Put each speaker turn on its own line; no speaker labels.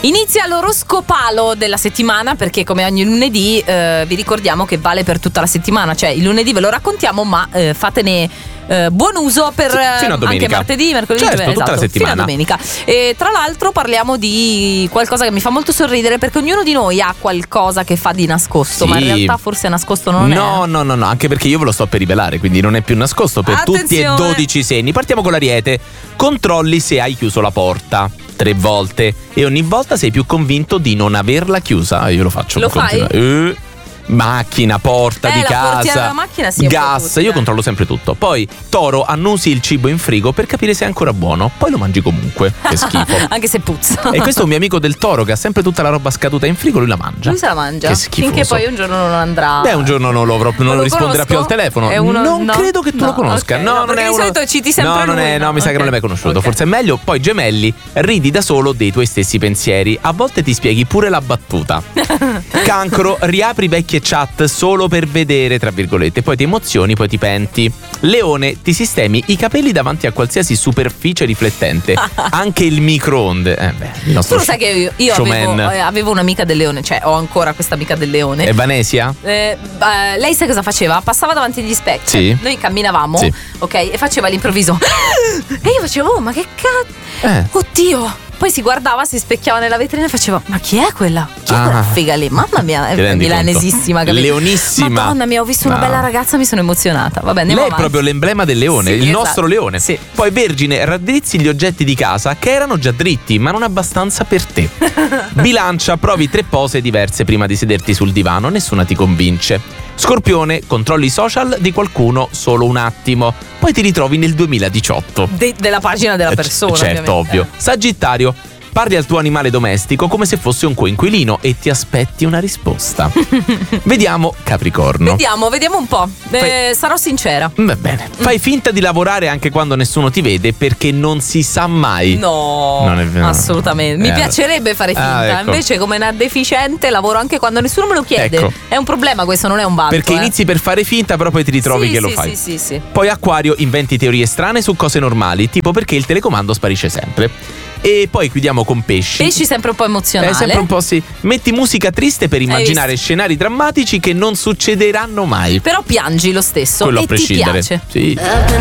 Inizia l'oroscopalo della settimana, perché come ogni lunedì vi ricordiamo che vale per tutta la settimana, cioè il lunedì ve lo raccontiamo, ma fatene buon uso per
fino a domenica.
Anche martedì, mercoledì,
certo, tutta
esatto,
la settimana.
fino a domenica. E tra l'altro parliamo di qualcosa che mi fa molto sorridere, perché ognuno di noi ha qualcosa che fa di nascosto,
Sì.
ma in realtà forse nascosto non è.
No, anche perché io ve lo sto per rivelare, quindi non è più nascosto per tutti e 12 i segni. Partiamo con l'Ariete. Controlli se hai chiuso la porta 3 volte e ogni volta sei più convinto di non averla chiusa. Io lo faccio.
Lo fai?
Macchina, porta di
la
casa,
portiera della macchina sì,
gas,
tutti,
io controllo sempre tutto. Poi Toro, annusi il cibo in frigo per capire se è ancora buono, poi lo mangi comunque. Che schifo.
Anche se puzza.
E questo è un mio amico del Toro che ha sempre tutta la roba scaduta in frigo, lui la mangia.
Lui se la mangia.
Che schifoso.
Finché poi un giorno non andrà.
Beh, un giorno non lo risponderà più al telefono. Non credo che tu lo conosca.
Okay,
no, non è
di
uno.
solito citi sempre lui,
mi sa che non l'hai mai conosciuto.
Okay.
Forse è meglio. Poi Gemelli, ridi da solo dei tuoi stessi pensieri. A volte ti spieghi pure la battuta. Cancro, riapri vecchie chat solo per vedere, tra virgolette, poi ti emozioni, poi ti penti. Leone, ti sistemi i capelli davanti a qualsiasi superficie riflettente, anche il microonde. Il nostro
tu sai che io avevo un'amica del Leone, cioè ho ancora questa amica del Leone.
È Vanesia?
Lei sai cosa faceva? Passava davanti agli specchi.
Sì.
Noi camminavamo,
sì.
Ok, e faceva all'improvviso e io facevo, oh, ma che cazzo, oddio. Poi si guardava, si specchiava nella vetrina e faceva, ma chi è quella? Chi è quella figa lì? Mamma mia, è milanesissima, capito?
Leonissima.
Madonna mia, ho visto una bella ragazza, mi sono emozionata. Vabbè, andiamo
Lei
avanti.
è proprio l'emblema del leone,
Sì,
il
esatto.
nostro leone.
Sì.
Poi Vergine, raddrizzi gli oggetti di casa che erano già dritti, ma non abbastanza per te. Bilancia, provi 3 pose diverse prima di sederti sul divano, nessuna ti convince. Scorpione, controlli i social di qualcuno solo un attimo, poi ti ritrovi nel 2018.
Della pagina della persona,
certo,
ovviamente.
ovvio. Sagittario, parli al tuo animale domestico come se fosse un coinquilino e ti aspetti una risposta. Vediamo Capricorno.
Vediamo un po'. Sarò sincera.
Va bene. Fai finta di lavorare anche quando nessuno ti vede, perché non si sa mai.
No,
non è vero.
Assolutamente. Mi piacerebbe fare finta.
Ecco.
Invece, come una deficiente, lavoro anche quando nessuno me lo chiede.
Ecco.
È un problema questo, non è un vanto.
Perché inizi per fare finta, però poi ti ritrovi che lo fai.
Sì.
Poi Acquario, inventi teorie strane su cose normali, tipo perché il telecomando sparisce sempre. E poi chiudiamo con Pesci.
Pesci sempre un po' emozionale.
Sempre un po' sì. Metti musica triste per immaginare scenari drammatici che non succederanno mai.
Però piangi lo stesso.
Quello
e
a prescindere.
Ti piace.
Sì.